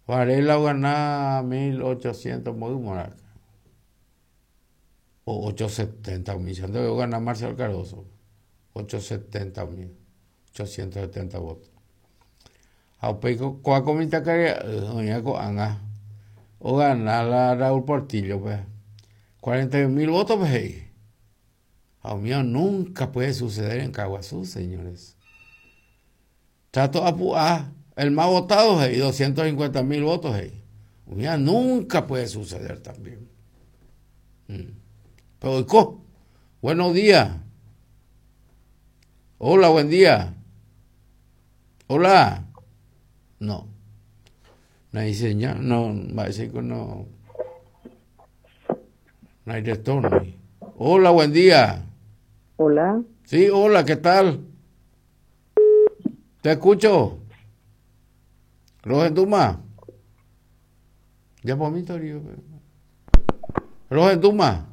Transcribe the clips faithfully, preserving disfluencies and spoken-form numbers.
Varela gana mil ochocientos muy moraca. O ochocientos setenta mil. Yo voy a ganar Marcel Cardoso. ochocientos setenta mil. ochocientos setenta votos. Aupeico, ¿cuál comita que doña Coanga? O ganar la Raúl Portillo, pues. cuarenta y un mil votos, pues. A mío nunca puede suceder en Caguazú, señores. Trato a el más votado, hey, doscientos cincuenta mil votos, hey. Mira, nunca puede suceder también. Mm. Pero, ¿co? Buenos días. Hola, buen día. Hola. No. No hay señal, no, va a decir que no. No hay retorno. Hola, buen día. Hola. Sí, hola, ¿qué tal? Te escucho. Rogen Duma. Ya por mí, Torio. Rogen Duma.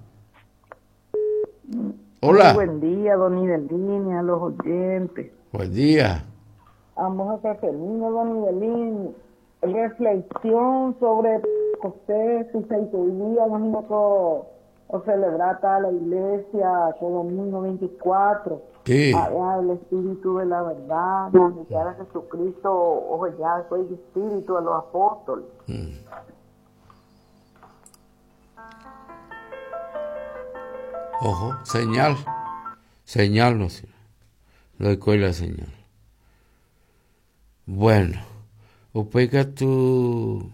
Hola. Muy buen día, don Idelín, a los oyentes. Buen día. Vamos a Cafelino, don Idelín. Reflexión sobre José, si se incluía, imagino que o celebrar a la iglesia que domingo veinticuatro. Sí. Allá el espíritu de la verdad, donde ya Jesucristo, ojo, ya fue el espíritu de los apóstoles. Mm. Ojo, señal. Señal, no sé. Lo de la señal. Bueno, upeca tu.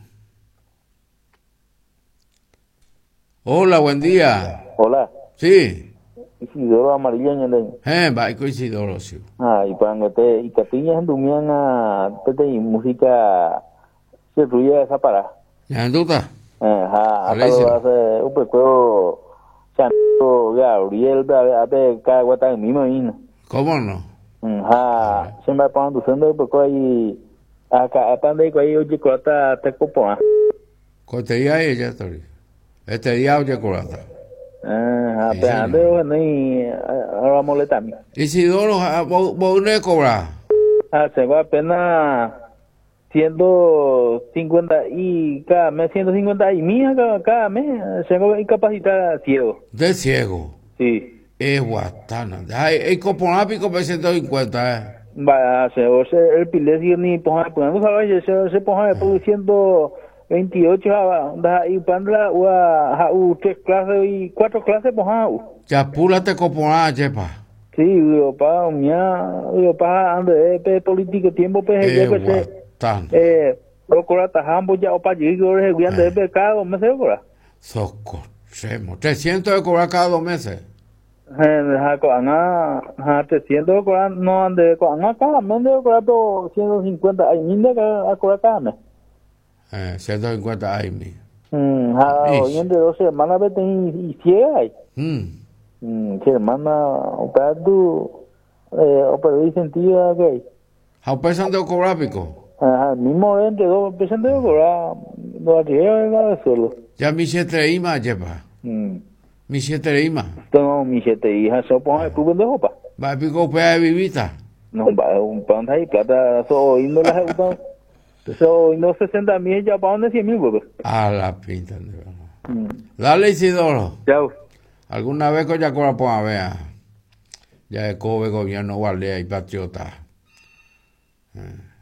Hola, buen día. Hola. Sí. Isidoro Amarillo ñandén. Eh, va con Isidoro, sí. Ah, y pangote y capiñas dumian a pete y música se ruye esa para. ¿Ya duda? Eh, ha, hasta lo hace un poco chanto Gabriel a ver cada guata en mismo mismo. ¿Cómo no? Ha, se me pone diciendo un poco ahí acá a pan de ahí oye corta te copo. Cotería ella, Tori. Este día oye corata. Ah, pero de ni ahora moletami. Isidoro, vos no cobrar. Ah, se va apenas ciento cincuenta y cada mes ciento cincuenta y mía cada, cada mes tengo incapacidad ciego. De ciego. Sí. Es guatana. Ay, el coponápico por ciento cincuenta, eh. Va, se o sea, el pilecio ni ponja, pues no sabes, se se ponja por ciento veintiocho da y pandla o a u tres clases y cuatro clases ponja. Ya púlate coponá, chepa. Sí, yo pa mía, yo pa ande pe político tiempo pe Eh, que se guatana. eh procura tajambo ya o pa llegar de guiando de pecado, me se cobra. Socorremos. trescientos de cobrar cada dos meses. Eh, ha ko ana ha trescientos cobrar no ande ko ana cada mes de cobrar ciento cincuenta ay mil de a cobrar cada mes. Eh, ciento cincuenta ay mi. Mm, ha hoy en de dos semanas vete y ciega ahí. Mm. Mm, que hermana opera tu eh opera y sentido que ¿How pesan de cobrar pico? ah mismo entre dos pesan de cobrar no arriba solo. Ya mi siete ima, chepa. Mm. Mi siete ima. Tengo mi siete hijas, so pongo tu pendejo pa. Va pico pea de vivita. No, va un pan ahí plata, so y no la ejecutan. So y no sesenta mil ya pa donde cien mil, pues. A la pinta de verdad. Mm. Dale, Isidoro. Chao. Alguna vez con ya cobra por ver. Ya de Kobe, gobierno, guardia y patriota. Eh.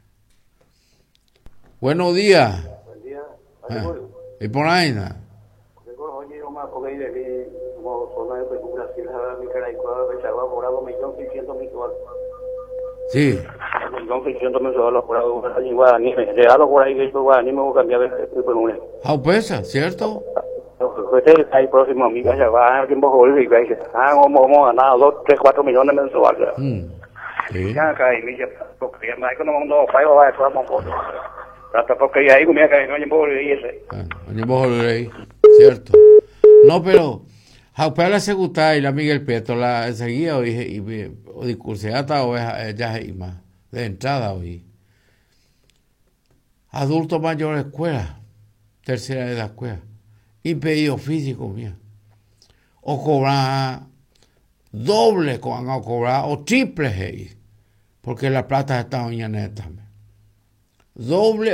Buenos días. Buen día. Eh. ¿Y por ahí nada? Oye, yo más porque de como zona de recuperación a mi cara y cuadro de chagua cobrado un millón seiscientos mil dólares. Sí. Un millón seiscientos mil dólares cobrado en Guadagnime. Regalo por ahí que yo Guadagnime voy a cambiar de Perú. ¿How pesa? ¿Cierto? Este ahí próximo a mi casa va a tiempo joder y dice, ah, vamos a ganar dos, tres, cuatro millones mensuales. Mm. Sí. Ya acá y me dice, porque ya me hay que no vamos a pagar, va a pagar un poco. Hasta porque ahí comía que no hay poco y ese. Bueno, yo ahí, cierto. No, pero Jaupela se gusta y la Miguel Pietro la seguía y, y, o discurseata o ella y más de entrada hoy. Adulto mayor escuela, tercera de la escuela, impedido físico mío. O cobrar doble con a cobrar o triple hey, porque la plata está en neta. Doble